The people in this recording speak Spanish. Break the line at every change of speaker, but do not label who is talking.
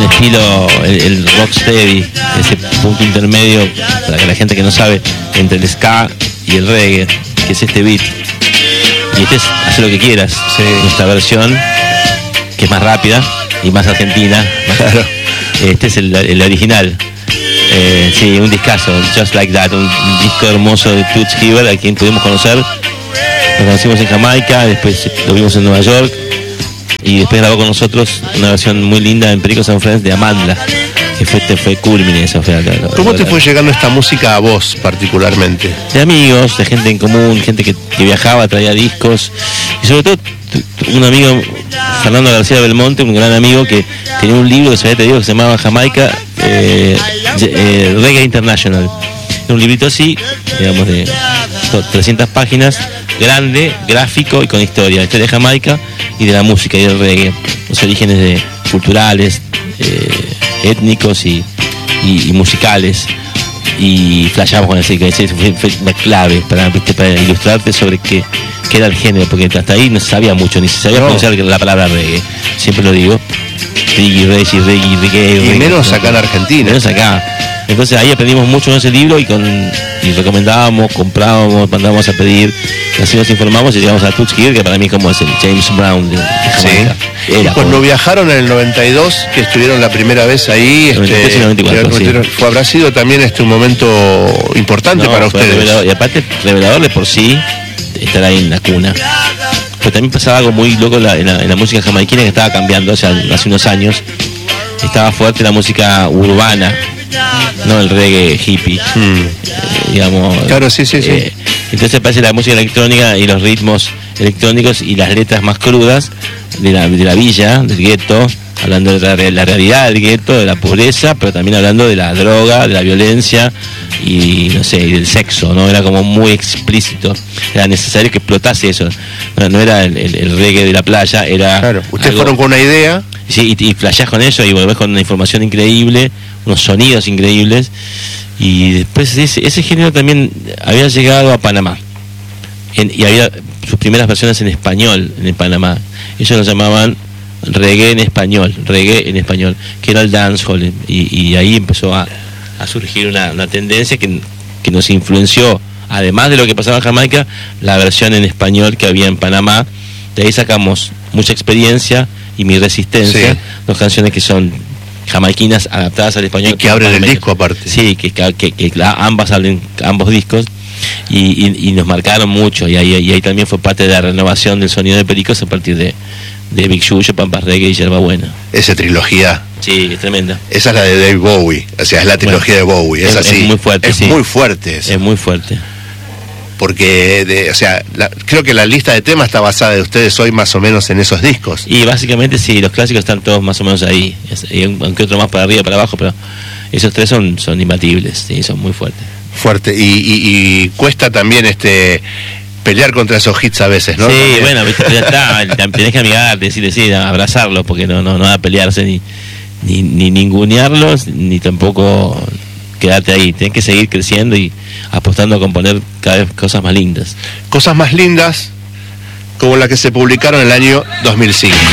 estilo, el rocksteady, ese punto intermedio, para que la gente que no sabe, entre el ska y el reggae, que es este beat. Y este es Haz lo que quieras,
sí.
Nuestra versión, que es más rápida y más argentina.
Claro.
Este es el original. Sí, un discazo, Just Like That, un disco hermoso de Toots Hibbert, a quien pudimos conocer. Lo conocimos en Jamaica, después lo vimos en Nueva York, y después grabó con nosotros una versión muy linda en Pericos and Friends de Amanda, que fue culmine eso.
¿Cómo te fue llegando esta música a vos particularmente?
De amigos, de gente en común, gente que viajaba, traía discos, y sobre todo un amigo, Fernando García Belmonte, un gran amigo que tenía un libro que que se llamaba Jamaica Reggae International. Un librito así, digamos, de 300 páginas, grande, gráfico y con historia de Jamaica y de la música y del reggae, los orígenes culturales, étnicos y musicales. Y flashamos con ese fue la clave para ilustrarte sobre qué era el género, porque hasta ahí no se sabía mucho, ni se sabía pronunciar la palabra reggae, siempre lo digo, reggae,
y menos acá en Argentina.
Menos acá. Entonces ahí aprendimos mucho en ese libro y recomendábamos, comprábamos, mandábamos a pedir, así nos informamos y llegamos a Toots Hibbert, que para mí como es el James Brown de Jamaica.
Sí. Y cuando viajaron en el 92, que estuvieron la primera vez ahí,
93 y 94,
sí. Habrá sido también un momento importante para ustedes.
Revelador, y aparte revelador de por sí estar ahí en la cuna. Pero también pasaba algo muy loco en la música jamaiquina, que estaba cambiando hace unos años. Estaba fuerte la música urbana, no el reggae hippie, digamos.
Claro, sí.
Entonces aparece la música electrónica y los ritmos electrónicos y las letras más crudas de la villa, del gueto, hablando de la realidad del gueto, de la pobreza, pero también hablando de la droga, de la violencia y no sé, y del sexo, ¿no? Era como muy explícito, era necesario que explotase eso, no era el reggae de la playa, era...
Claro, ustedes fueron con una idea.
Sí, y flashás con eso y volvés con una información increíble, unos sonidos increíbles, y después ese género también había llegado a Panamá, y había sus primeras versiones en español en Panamá. Ellos lo llamaban reggae en español, que era el dancehall, y ahí empezó a surgir una tendencia que nos influenció, además de lo que pasaba en Jamaica, la versión en español que había en Panamá. De ahí sacamos mucha experiencia y Mi Resistencia, sí. Dos canciones que son jamaiquinas adaptadas al español.
Y que abren el disco aparte.
Sí, que ambas abren ambos discos. Y nos marcaron mucho, y ahí también fue parte de la renovación del sonido de Pericos a partir de Big Yuyo, Pampas Reggae y Yerba Buena.
Esa trilogía.
Sí, es tremenda.
Esa es la de David Bowie, o sea, es la trilogía de Bowie, es así.
Es muy fuerte,
es muy fuerte esa.
Es muy fuerte.
Porque, creo que la lista de temas está basada de ustedes hoy más o menos en esos discos.
Y básicamente sí, los clásicos están todos más o menos ahí, aunque otro más para arriba, para abajo, pero esos tres son imbatibles, sí, son muy fuertes.
Fuerte, y cuesta también pelear contra esos hits a veces, ¿no?
Sí,
también.
Bueno, ya está, tenés que amigarte, decirle sí, abrazarlos, porque no va a pelearse ni ningunearlos, ni tampoco quedarte ahí. Tenés que seguir creciendo y apostando a componer cada vez cosas más lindas.
Cosas más lindas como la que se publicaron en el año 2005.